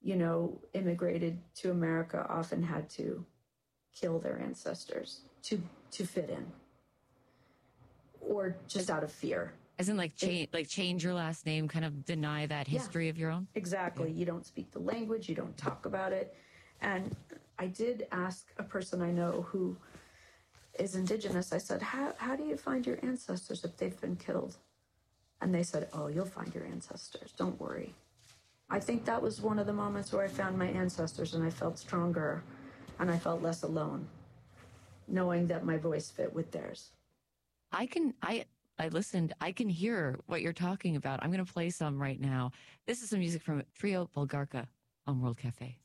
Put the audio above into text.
immigrated to America often had to kill their ancestors to fit in, or just out of fear. As in, change your last name, kind of deny that history of your own? Exactly. Yeah. You don't speak the language, you don't talk about it. And I did ask a person I know who is Indigenous, I said, how do you find your ancestors if they've been killed? And they said, oh, you'll find your ancestors, don't worry. I think that was one of the moments where I found my ancestors and I felt stronger and I felt less alone, knowing that my voice fit with theirs. I listened. I can hear what you're talking about. I'm going to play some right now. This is some music from Trio Bulgarka on World Cafe.